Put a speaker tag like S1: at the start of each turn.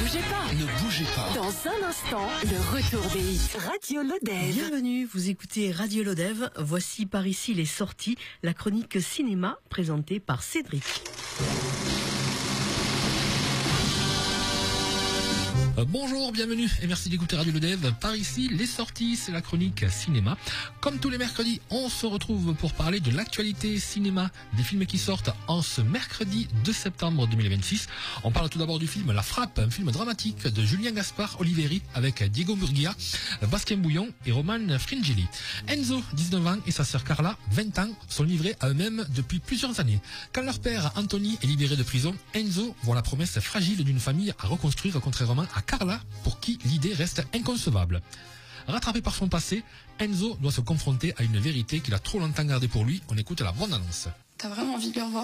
S1: bougez pas.
S2: Ne bougez pas.
S1: Dans un instant, le retour des hits. Radio Lodève.
S3: Bienvenue, vous écoutez Radio Lodève. Voici par ici les sorties, la chronique cinéma présentée par Cédric.
S4: Bonjour, bienvenue et merci d'écouter Radio Lodève. Par ici, les sorties, c'est la chronique cinéma. Comme tous les mercredis, on se retrouve pour parler de l'actualité cinéma, des films qui sortent en ce mercredi 2 septembre 2026. On parle tout d'abord du film La Frappe, un film dramatique de Julien Gaspard Oliveri avec Diego Murguia, Bastien Bouillon et Roman Fringilli. Enzo, 19 ans, et sa sœur Carla, 20 ans, sont livrés à eux-mêmes depuis plusieurs années. Quand leur père, Anthony, est libéré de prison, Enzo voit la promesse fragile d'une famille à reconstruire, contrairement à Carla, pour qui l'idée reste inconcevable. Rattrapé par son passé, Enzo doit se confronter à une vérité qu'il a trop longtemps gardée pour lui. On écoute la bande-annonce.
S5: T'as vraiment envie de le revoir ?